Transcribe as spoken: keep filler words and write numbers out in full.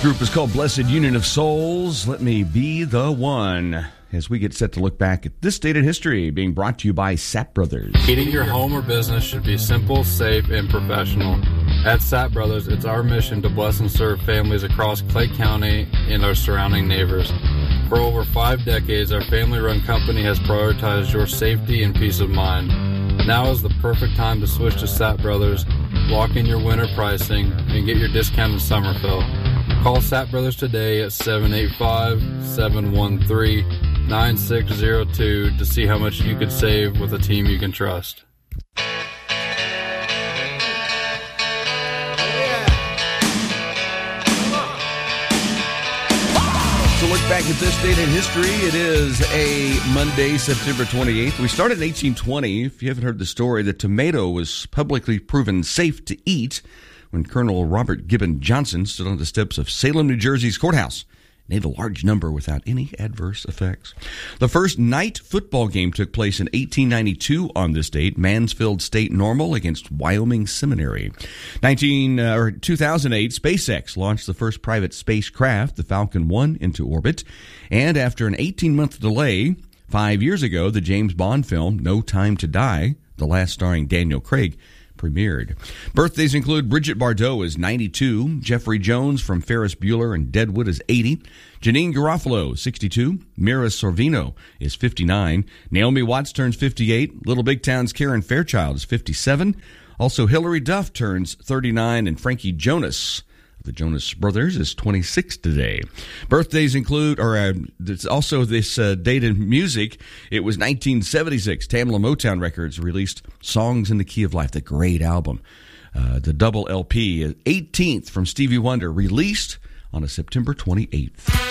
Group is called Blessed Union of Souls. Let me be the one. As we get set to look back at this date in history, being brought to you by Sapp Brothers. Heating your home or business should be simple, safe, and professional. At Sapp Brothers, it's our mission to bless and serve families across Clay County and our surrounding neighbors. For over five decades, our family-run company has prioritized your safety and peace of mind. Now is the perfect time to switch to Sapp Brothers, lock in your winter pricing, and get your discounted summer fill. Call Sapp Brothers today at seven eight five, seven one three, nine six zero two to see how much you could save with a team you can trust. So look back at this date in history. It is a Monday, September twenty-eighth. We started in eighteen twenty. If you haven't heard the story, the tomato was publicly proven safe to eat when Colonel Robert Gibbon Johnson stood on the steps of Salem, New Jersey's courthouse and ate a large number without any adverse effects. The first night football game took place in eighteen ninety-two on this date, Mansfield State Normal against Wyoming Seminary. nineteen uh, or two thousand eight, SpaceX launched the first private spacecraft, the Falcon one, into orbit. And after an eighteen-month delay, five years ago, the James Bond film No Time to Die, the last starring Daniel Craig, premiered. Birthdays include Bridget Bardot is ninety-two, Jeffrey Jones from Ferris Bueller and Deadwood is eighty, Janine Garofalo, sixty-two, Mira Sorvino is fifty-nine, Naomi Watts turns fifty-eight, Little Big Town's Karen Fairchild is fifty-seven, also Hilary Duff turns thirty-nine, and Frankie Jonas, the Jonas Brothers, is twenty-six today. Birthdays include, or uh, there's also this uh, date in music. It was nineteen seventy-six. Tamla Motown Records released Songs in the Key of Life, the great album. Uh, the double L P, eighteenth from Stevie Wonder, released on a September twenty-eighth.